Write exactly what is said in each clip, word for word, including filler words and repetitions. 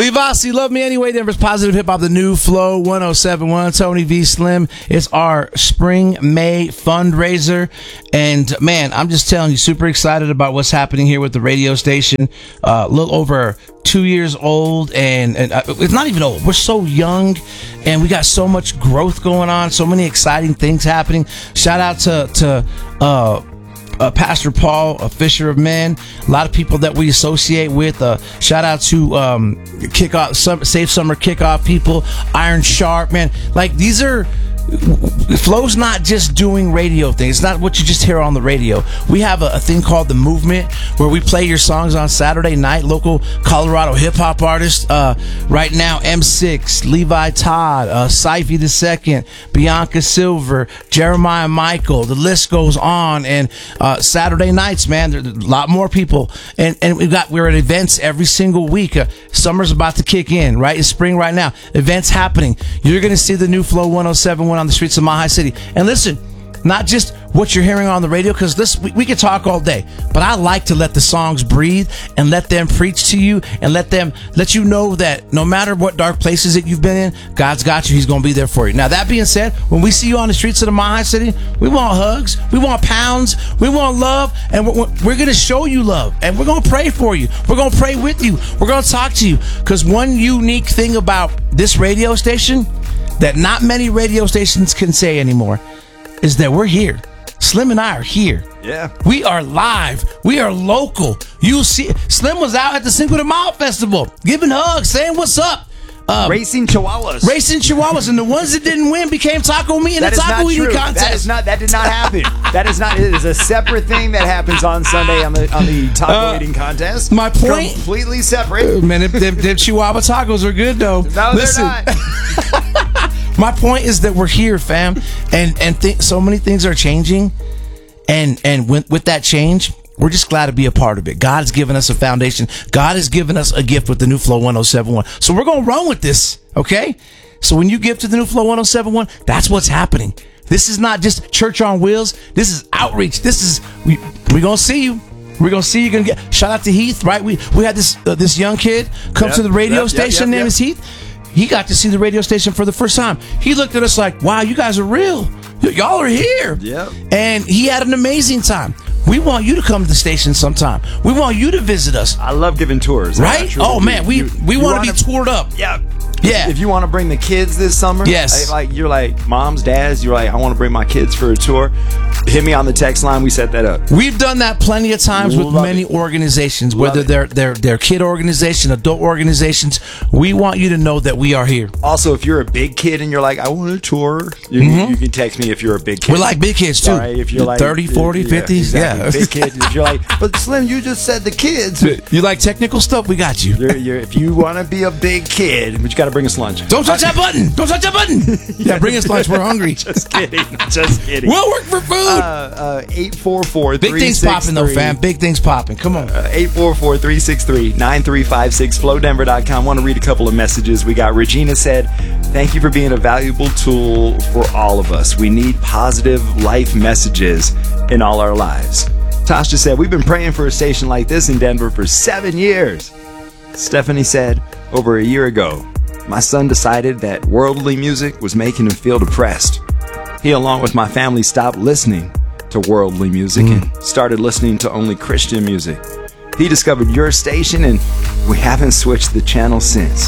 Levi, you love me anyway. Denver's Positive Hip Hop, the new Flow one oh seven point one. Tony V Slim. It's our spring May fundraiser, and man, I'm just telling you, super excited about what's happening here with the radio station. Uh, a little over two years old, and, and uh, it's not even old. We're so young, and we got so much growth going on. So many exciting things happening. Shout out to to. Uh, Uh, Pastor Paul, a Fisher of Men, a lot of people that we associate with. Uh, shout out to um, kickoff, some, Safe Summer Kickoff people, Iron Sharp, man. Like, these are, Flow's not just doing radio things. It's not what you just hear on the radio. We have a, a thing called The Movement, where we play your songs on Saturday night. Local Colorado hip-hop artists. Uh, right now, M six, Levi Todd, uh, Syfy the Second, Bianca Silver, Jeremiah Michael. The list goes on. And uh, Saturday nights, man, there's a lot more people. And and we've got, we're at events every single week. Uh, summer's about to kick in, right? It's spring right now. Events happening. You're going to see the new Flow one oh seven point one on the streets of Mile High City. And listen, not just what you're hearing on the radio, because this we, we could talk all day, but I like to let the songs breathe and let them preach to you and let them let you know that no matter what dark places that you've been in, God's got you. He's going to be there for you. Now, that being said, when we see you on the streets of the Mile High City, we want hugs, we want pounds, we want love, and we're, we're going to show you love, and we're going to pray for you. We're going to pray with you. We're going to talk to you, because one unique thing about this radio station that not many radio stations can say anymore is that we're here. Slim and I are here. Yeah. We are live. We are local. You'll see. Slim was out at the Cinco de Mayo Festival, giving hugs, saying what's up. Um, racing Chihuahuas. Racing Chihuahuas. And the ones that didn't win became Taco Me in that the Taco Eating Contest. That is not. That did not happen. That is not. It is a separate thing that happens on Sunday on the on the Taco uh, Eating Contest. My point. Completely separate. Man, them, them, them Chihuahua tacos are good, though. No, Listen. they're not. My point is that we're here, fam, and and th- so many things are changing, and and with, with that change, we're just glad to be a part of it. God's given us a foundation. God has given us a gift with the new Flow one oh seven point one. So we're gonna run with this, okay? So when you give to the new Flow one oh seven point one, that's what's happening. This is not just church on wheels. This is outreach. This is we we're gonna see you. We're gonna see you. Gonna get shout out to Heath, right? We we had this uh, this young kid come yep, to the radio yep, station. Yep, yep, name yep. is Heath. He got to see the radio station for the first time. He looked at us like, wow, you guys are real. Y- y'all are here. Yep. And he had an amazing time. We want you to come to the station sometime. We want you to visit us. I love giving tours. Right? Oh, man, we, you, we you want to be toured up. Yeah. Yeah. If you want to bring the kids this summer, yes. I, like you're like moms, dads, you're like, I want to bring my kids for a tour. Hit me on the text line. We set that up. We've done that plenty of times with Love many it. organizations, Love whether it. they're they're they're kid organization, adult organizations. We want you to know that we are here. Also, if you're a big kid and you're like, I want a tour, you, Mm-hmm. you can text me if you're a big kid. We're like big kids too. Sorry, if you're like thirty, forty, yeah, fifty, exactly. yeah. Big kids. If you're like, but Slim, you just said the kids. You like technical stuff? We got you. You're, you're, if you want to be a big kid, but you got to bring us lunch. Don't touch that button. Don't touch that button. Yeah, bring us lunch. We're hungry. Just kidding. Just kidding. We'll work for food. Uh, uh, eight four four, Big things popping though, fam. Big things popping. Come on. Uh, eight four four, three six three, nine three five six, flow denver dot com. Want to read a couple of messages. We got Regina said, thank you for being a valuable tool for all of us. We need positive life messages in all our lives. Tasha said, we've been praying for a station like this in Denver for seven years. Stephanie said, over a year ago, my son decided that worldly music was making him feel depressed. He, along with my family, stopped listening to worldly music mm. and started listening to only Christian music. He discovered your station, and we haven't switched the channel since.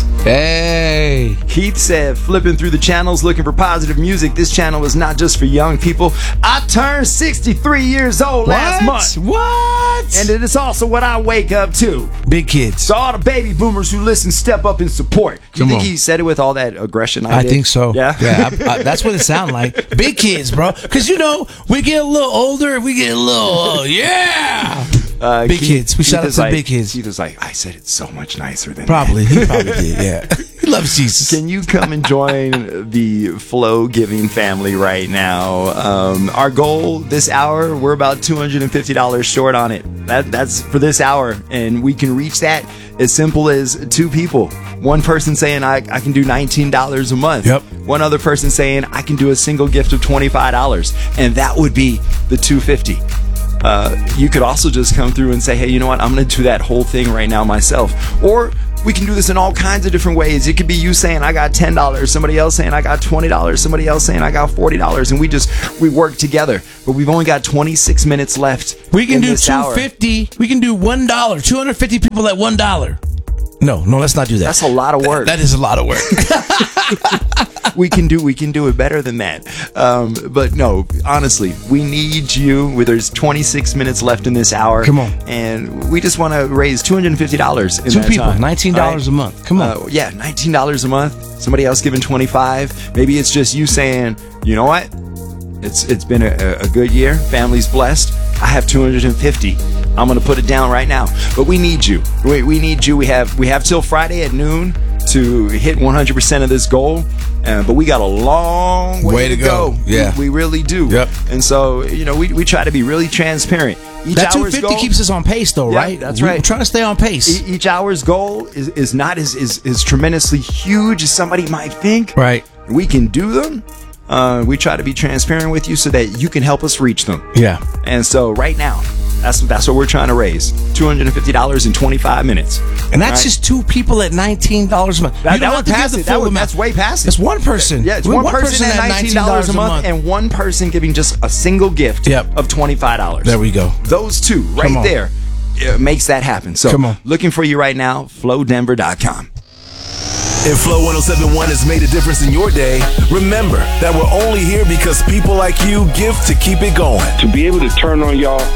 Hey. Keith said, flipping through the channels looking for positive music. This channel is not just for young people. I turned sixty-three years old What? last month. What? And it is also what I wake up to. Big kids. So all the baby boomers who listen, step up and support. Do you Come think on. he said it with all that aggression? I, I did? think so. Yeah, yeah. I, I, that's what it sounded like. Big kids, bro. Because you know we get a little older, we get a little uh, yeah. Uh, big Keith, kids. We Keith shout out is to like, big kids. Keith was like, I said it so much nicer than Probably. that. He probably did. Yeah. He loves Jesus. Can you come and join the Flow Giving family right now? Um, our goal this hour, we're about two hundred fifty dollars short on it. That, that's for this hour, and we can reach that as simple as two people. One person saying, I, I can do nineteen dollars a month. Yep. One other person saying, I can do a single gift of twenty-five dollars. And that would be the two hundred fifty dollars. Uh, you could also just come through and say, hey, you know what? I'm going to do that whole thing right now myself. Or We can do this in all kinds of different ways. It could be you saying, I got ten dollars, somebody else saying, I got twenty dollars, somebody else saying, I got forty dollars, and we just, we work together. But we've only got twenty-six minutes left. We can in do this two hour. fifty. We can do one dollar. two hundred fifty people at one dollar. No, no, let's not do that. That's a lot of work. That is a lot of work. we can do we can do it better than that. Um, but no, honestly, we need you. There's twenty-six minutes left in this hour. Come on. And we just want to raise two hundred fifty dollars in Two that people, time. nineteen dollars All a month. Come on. Uh, yeah, nineteen dollars a month. Somebody else giving twenty-five dollars. Maybe it's just you saying, you know what? It's It's been a, a good year. Family's blessed. I have two hundred fifty dollars. I'm going to put it down right now. But we need you. We, we need you. We have we have till Friday at noon to hit one hundred percent of this goal. Uh, but we got a long way, Way to to go. go. Yeah. We, we really do. Yep. And so, you know, we, we try to be really transparent. Each That two hour's fifty goal, keeps us on pace, though, Yeah, right? that's We- right. We're trying to stay on pace. e- each hour's goal is, is not as, is, is tremendously huge as somebody might think. Right. We can do them. Uh, we try to be transparent with you so that you can help us reach them. Yeah. And so right now, that's that's what we're trying to raise. two hundred fifty dollars in twenty-five minutes. And that's Right? just two people at nineteen dollars a month. That, You don't that have would to give pass the it. That full would, amount. that's way past it. That's one person. Yeah, it's We're one, person, at nineteen dollars a month, and one person giving just a single gift Yep. of twenty-five dollars. There we go. Those two right Come on. there uh, makes that happen. So Come on. looking for you right now, flow denver dot com. If Flow one oh seven point one has made a difference in your day, remember that we're only here because people like you give to keep it going. To be able to turn on y'all